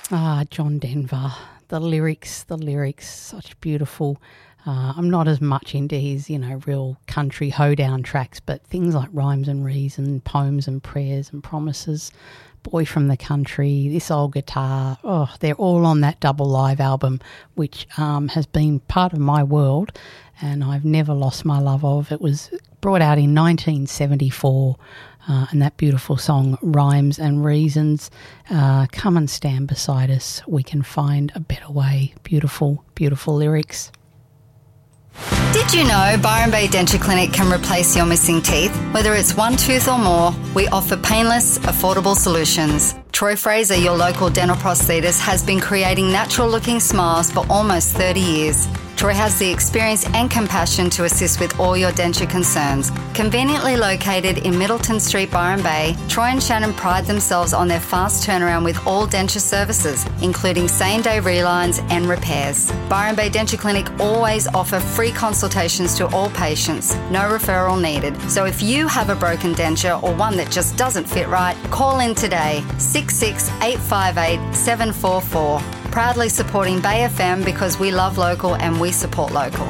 John Denver. The lyrics, such beautiful. I'm not as much into his, real country hoedown tracks, but things like Rhymes and Reason, Poems and Prayers and Promises, Boy from the Country, This Old Guitar, they're all on that double live album, which has been part of my world and I've never lost my love of. It was brought out in 1974, and that beautiful song, Rhymes and Reasons, come and stand beside us, we can find a better way. Beautiful, beautiful lyrics. Did you know Byron Bay Denture Clinic can replace your missing teeth? Whether it's one tooth or more, we offer painless, affordable solutions. Troy Fraser, your local dental prosthetist, has been creating natural-looking smiles for almost 30 years. Troy has the experience and compassion to assist with all your denture concerns. Conveniently located in Middleton Street, Byron Bay, Troy and Shannon pride themselves on their fast turnaround with all denture services, including same-day relines and repairs. Byron Bay Denture Clinic always offer free consultations to all patients, no referral needed. So if you have a broken denture or one that just doesn't fit right, call in today, 66858 744. Proudly supporting Bay FM because we love local and we support local.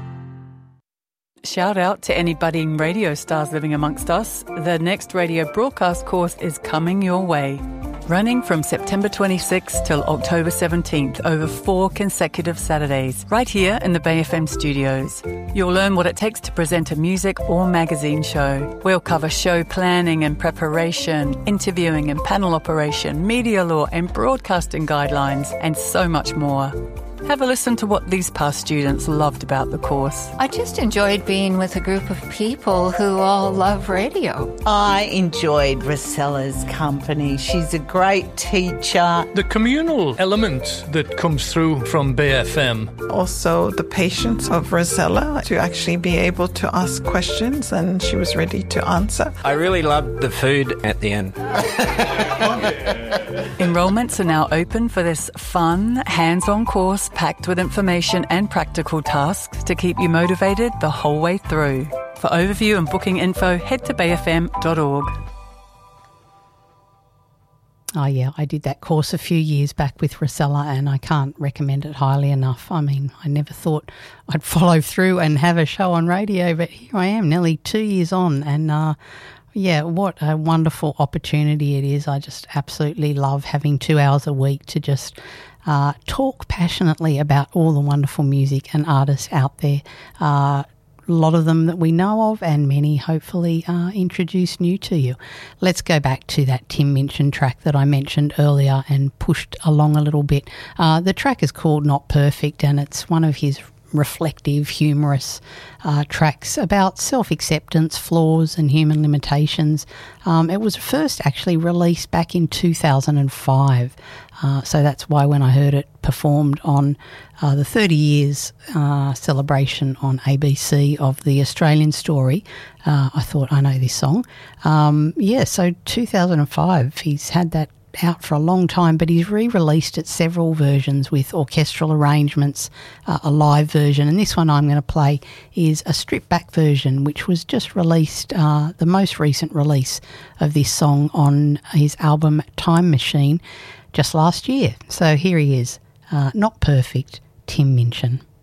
Shout out to any budding radio stars living amongst us. The next radio broadcast course is coming your way. Running from September 26th till October 17th over 4 consecutive Saturdays, right here in the Bay FM studios. You'll learn what it takes to present a music or magazine show. We'll cover show planning and preparation, interviewing and panel operation, media law and broadcasting guidelines, and so much more. Have a listen to what these past students loved about the course. I just enjoyed being with a group of people who all love radio. I enjoyed Rosella's company. She's a great teacher. The communal element that comes through from Bay FM. Also the patience of Rosella to actually be able to ask questions, and she was ready to answer. I really loved the food at the end. Enrollments are now open for this fun, hands-on course packed with information and practical tasks to keep you motivated the whole way through. For overview and booking info, head to bayfm.org. Oh yeah, I did that course a few years back with Rosella and I can't recommend it highly enough. I mean, I never thought I'd follow through and have a show on radio, but here I am nearly 2 years on and yeah, what a wonderful opportunity it is. I just absolutely love having 2 hours a week to just talk passionately about all the wonderful music and artists out there. A lot of them that we know of and many hopefully introduce new to you. Let's go back to that Tim Minchin track that I mentioned earlier and pushed along a little bit. The track is called Not Perfect and it's one of his reflective, humorous tracks about self-acceptance, flaws and human limitations. It was first actually released back in 2005, so that's why when I heard it performed on the 30 years celebration on ABC of the Australian Story, I thought, I know this song. So 2005, he's had that out for a long time, but he's re-released it several versions with orchestral arrangements, a live version, and this one I'm going to play is a stripped back version which was just released, the most recent release of this song on his album Time Machine just last year. So here he is, Not Perfect, Tim Minchin.